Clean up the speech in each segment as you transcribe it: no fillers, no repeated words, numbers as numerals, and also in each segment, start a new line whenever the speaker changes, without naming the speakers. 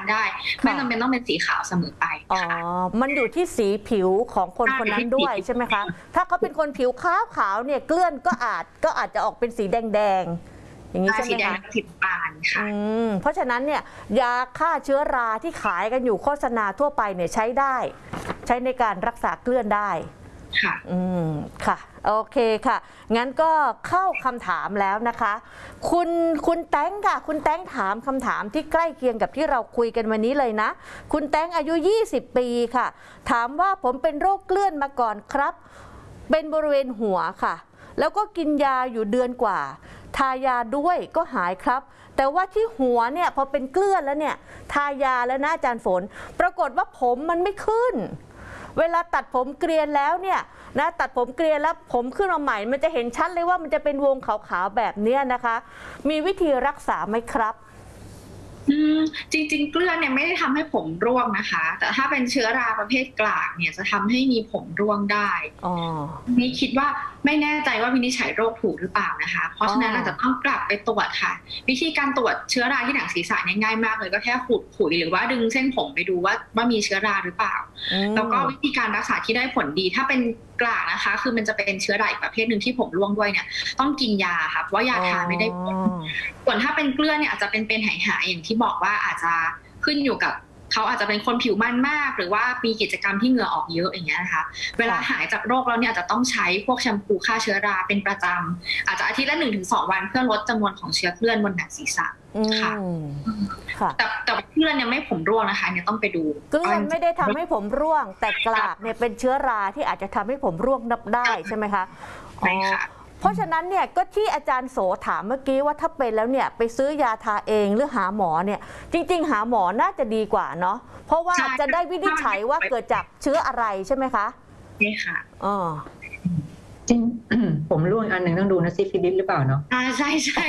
ได้ไม่จำเป็นต้องเป็นสีขาวเสมอไปค่ะ
มันอยู่ที่สีผิวของคนคนนั้นด้วยใช่ไหมคะถ้าเขาเป็นคนผิวขาวเนี่ยเกลื่อนก็อาจจะออกเป็นสีแดงอย่างนี้ใช่ไหมคะ
สีปานค่ะ
เพราะฉะนั้นเนี่ยยาฆ่าเชื้อราที่ขายกันอยู่โฆษณาทั่วไปเนี่ยใช้ได้ใช้ในการรักษาเกลื่อนได้
ค่ะ
ค่ะโอเคค่ะงั้นก็เข้าคำถามแล้วนะคะคุณแต้งค่ะคุณแต้งถามคำถามที่ใกล้เคียงกับที่เราคุยกันวันนี้เลยนะคุณแต้งอายุ20 ปีค่ะถามว่าผมเป็นโรคเกลื่อนมาก่อนครับเป็นบริเวณหัวค่ะแล้วก็กินยาอยู่เดือนกว่าทายาด้วยก็หายครับแต่ว่าที่หัวเนี่ยพอเป็นเกลื่อนแล้วเนี่ยทายาแล้วนะอาจารย์ฝนปรากฏว่าผมมันไม่ขึ้นเวลาตัดผมเกรียนแล้วเนี่ยนะตัดผมเกรียนแล้วผมขึ้นมาใหม่มันจะเห็นชัดเลยว่ามันจะเป็นวงขาวๆแบบนี้นะคะมีวิธีรักษาไหมครับ
จริงๆเกลือเนี่ยไม่ได้ทำให้ผมร่วงนะคะแต่ถ้าเป็นเชื้อราประเภทกลากเนี่ยจะทำให้มีผมร่วงได้นี่คิดว่าไม่แน่ใจว่าวินิจฉัยโรคถูกหรือเปล่านะคะเพราะฉะนั้นเราจะต้องกลับไปตรวจค่ะวิธีการตรวจเชื้อราที่หนังศีรษะง่ายมากเลยก็แค่ขูดขุยหรือว่าดึงเส้นผมไปดูว่ามีเชื้อราหรือเปล่าแล้วก็วิธีการรักษาที่ได้ผลดีถ้าเป็นกลากนะคะคือมันจะเป็นเชื้อราอีกประเภทหนึ่งที่ผมร่วงด้วยเนี่ยต้องกินยาค่ะเพราะยาทาไม่ได้ผลส่วนถ้าเป็นเกลือเนี่ยอาจจะเป็นหายอย่างที่บอกว่าอาจจะขึ้นอยู่กับเขาอาจจะเป็นคนผิวมันมากหรือว่ามีกิจกรรมที่เหงื่อออกเยอะอย่างเงี้ยนะคะเวลาหายจากโรคแล้วเนี่ยอาจจะต้องใช้พวกแชมพูฆ่าเชื้อราเป็นประจำอาจจะอาทิตย์ละ 1-2 วันเพื่อลดจำนวนของเชื้อเกลื่อนบนหนังศีรษะค่ะแต่เกลื่อนเนี่ยไม่ผมร่วงนะคะเนี่ยต้องไปดู
เกลื่อนไม่ได้ทำให้ผมร่วงแต่กลากเนี่ยเป็นเชื้อราที่อาจจะทำให้ผมร่วงนับได้ใช่ไหมคะ
ใช่ค่ะ
เพราะฉะนั้นเนี่ยก็ที่อาจารย์โสถามเมื่อกี้ว่าถ้าเป็นแล้วเนี่ยไปซื้อยาทาเองหรือหาหมอเนี่ยจริงๆหาหมอน่าจะดีกว่าเนาะเพราะว่าจะได้วินิจฉัยว่าเกิดจากเชื้ออะไรใช่ไหมคะ
ใช่ค่ะ
จริงผมร่วงอันหนึ่งต้องดูนะซิฟิลิสหรือเปล่าเนาะ
ใช่ใช่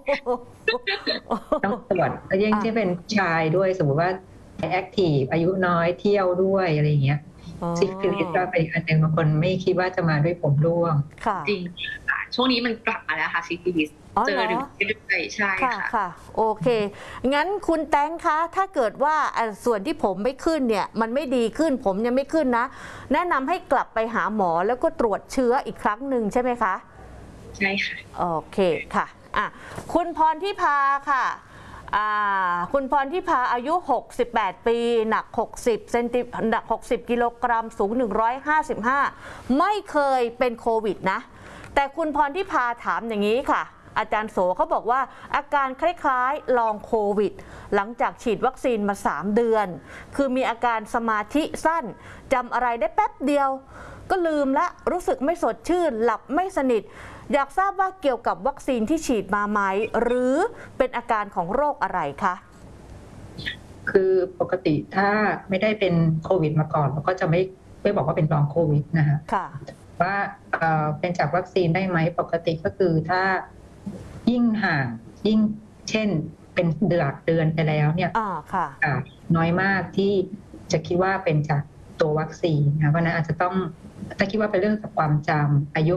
ต้องตรวจยังที่เป็นชายด้วยสมมติว่าแอคทีฟอายุน้อยเที่ยวด้วยอะไรอย่างเงี้ยซิฟิลิสก็เป็นอันหนึ่งบางคนไม่คิดว่าจะมาด้วยผมร่วง
จริงค่ะช่วงนี้มันกลับมาแล้วค่ะซิฟิลิสเจอเรื่อยๆใช่
ค่ะโอเคงั้นคุณแต้งคะถ้าเกิดว่าส่วนที่ผมไม่ขึ้นเนี่ยมันไม่ดีขึ้นผมยังไม่ขึ้นนะแนะนำให้กลับไปหาหมอแล้วก็ตรวจเชื้ออีกครั้งหนึ่งใช่ไหมคะ
ใช่ค่ะ
โอเคค่ะคุณพรทิพาค่ะคุณพรทิพาอายุ68 ปีหนัก60 กิโลกรัมสูง155ไม่เคยเป็นโควิดนะแต่คุณพรทิพาถามอย่างนี้ค่ะอาจารย์โสเขาบอกว่าอาการคล้ายๆลองโควิดหลังจากฉีดวัคซีนมา3 เดือนคือมีอาการสมาธิสั้นจำอะไรได้แป๊บเดียวก็ลืมละรู้สึกไม่สดชื่นหลับไม่สนิทอยากทราบว่าเกี่ยวกับวัคซีนที่ฉีดมาไหมหรือเป็นอาการของโรคอะไรคะ
คือปกติถ้าไม่ได้เป็นโควิดมาก่อนเราก็จะไม่บอกว่าเป็นลองโควิดนะคะว่าเป็นจากวัคซีนได้ไหมปกติก็คือถ้ายิ่งห่างยิ่งเช่นเป็นเดือนไปแล้วเนี่ยน้อยมากที่จะคิดว่าเป็นจากตัววัคซีนนะเพราะนั้นอาจจะต้องถ้าคิดว่าเป็นเรื่องจากความจำอายุ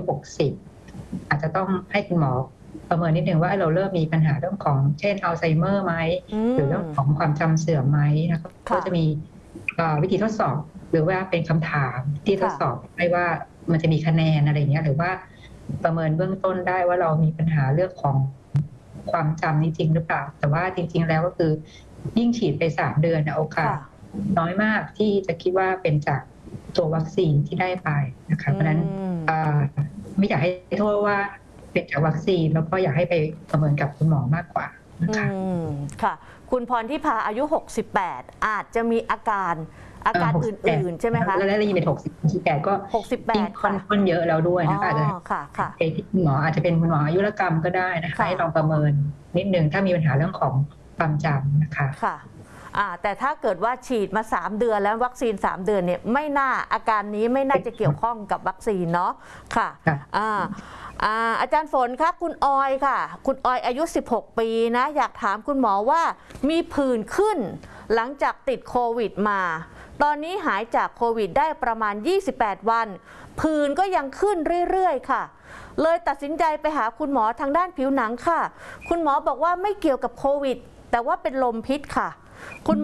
60อาจจะต้องให้คุณหมอประเมินนิดนึงว่าเราเริ่มมีปัญหาเรื่องของเช่นอัลไซเมอร์ไหมหรือเรื่องของความจำเสื่อมไหมนะครับก็จะมีวิธีทดสอบหรือว่าเป็นคำถามที่ทดสอบไม่ว่ามันจะมีคะแนนอะไรอย่างเงี้ยหรือว่าประเมินเบื้องต้นได้ว่าเรามีปัญหาเรื่องของความจำนี้จริงหรือเปล่าแต่ว่าจริงๆแล้วก็คือยิ่งฉีดไป3 เดือนโอกาสน้อยมากที่จะคิดว่าเป็นจากตัววัคซีนที่ได้ไปนะคะเพราะฉะนั้นไม่อยากให้โทษว่าเป็นจากวัคซีนแล้วก็อยากให้ไปประเมินกับคุณหมอมากกว่านะคะ
ค่ะคุณพรทิพาอายุ68อาจจะมีอาการอื่นๆใช่ไหมคะ
แล้วได้ยินเป็น68ก็
68
ค่อนเยอะแล้วด้วยนะคะเป็นคุณหมออาจจะเป็นคุณหมออายุรกรรมก็ได้นะคะให้ลองประเมินนิดนึงถ้ามีปัญหาเรื่องของความจำนะคะ
ค่ะแต่ถ้าเกิดว่าฉีดมา3 เดือนแล้ววัคซีน3 เดือนเนี่ยไม่น่าอาการนี้ไม่น่าจะเกี่ยวข้องกับวัคซีนเนาะค่ะอาจารย์ฝนคะคุณออยค่ะคุณออยอายุ16 ปีนะอยากถามคุณหมอว่ามีผื่นขึ้นหลังจากติดโควิดมาตอนนี้หายจากโควิดได้ประมาณ28 วันผื่นก็ยังขึ้นเรื่อยๆค่ะเลยตัดสินใจไปหาคุณหมอทางด้านผิวหนังค่ะคุณหมอบอกว่าไม่เกี่ยวกับโควิดแต่ว่าเป็นลมพิษค่ะคุณ